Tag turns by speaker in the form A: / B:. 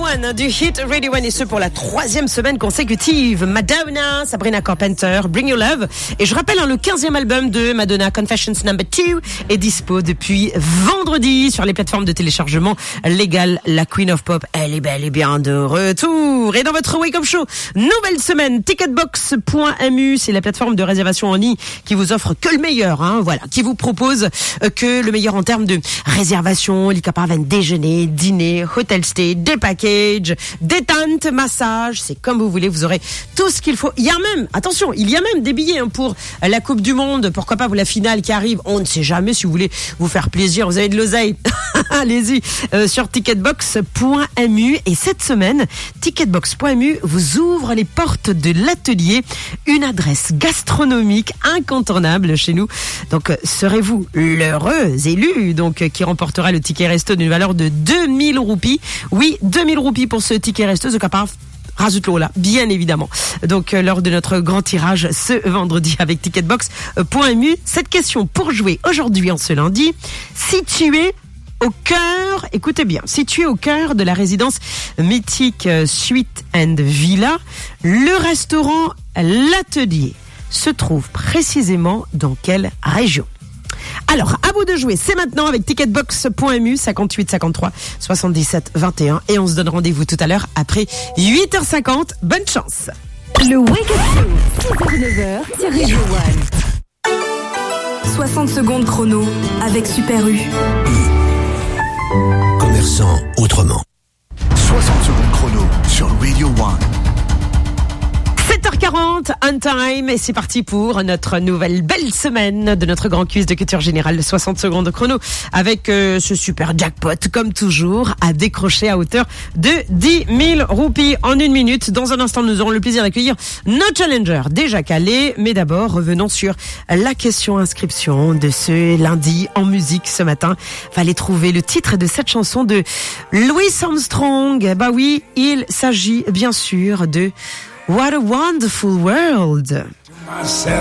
A: 1 du Hit Radio 1 et ce pour la 3e semaine consécutive. Madonna, Sabrina Carpenter, Bring Your Love. Et je rappelle, le 15e album de Madonna, Confessions No. 2, est dispo depuis vendredi sur les plateformes de téléchargement légales. La Queen of Pop, elle est bel et bien de retour. Et dans votre Wake Up Show, nouvelle semaine, ticketbox.mu, c'est la plateforme de réservation en ligne qui vous offre que le meilleur, voilà, qui vous propose que le meilleur en termes de réservation, lit caravane, déjeuner, dîner, hotel stay, des packages, détente, massage, c'est comme vous voulez, vous aurez tout ce qu'il faut. Il y a même, attention, il y a même des billets pour la Coupe du Monde, pourquoi pas pour la finale qui arrive, on ne sait jamais, si vous voulez vous faire plaisir, vous avez de l'oseille, allez-y, sur ticketbox.mu. Et cette semaine, ticketbox.mu vous ouvre les portes de l'atelier, une adresse gastronomique incontournable chez nous. Donc, serez-vous l'heureuse élue, donc, qui remportera le ticket resto d'une valeur de 2000 roupies. Oui, 2000 roupies pour ce ticket resto, The Capar rajoute-le là, bien évidemment. Donc, lors de notre grand tirage ce vendredi avec ticketbox.mu, cette question pour jouer aujourd'hui en ce lundi, situé au cœur, écoutez bien, situé au cœur de la résidence mythique Suite and Villa, le restaurant L'Atelier se trouve précisément dans quelle région? Alors, à vous de jouer, c'est maintenant avec ticketbox.mu, 58 53 77 21, et on se donne rendez-vous tout à l'heure après 8h50. Bonne chance.
B: Le Wake Up Show, 6h-9h sur Radio 1. 60 secondes chrono avec Super U.
C: Commerçant autrement.
D: 60 secondes chrono sur Radio 1.
A: 7h40, on time, et c'est parti pour notre nouvelle belle semaine de notre grand quiz de culture générale de 60 secondes chrono avec ce super jackpot, comme toujours, à décrocher à hauteur de 10 000 roupies en une minute. Dans un instant, nous aurons le plaisir d'accueillir nos challengers déjà calés, mais d'abord, revenons sur la question inscription de ce lundi en musique ce matin. Fallait trouver le titre de cette chanson de Louis Armstrong. Bah oui, il s'agit bien sûr de What a Wonderful World.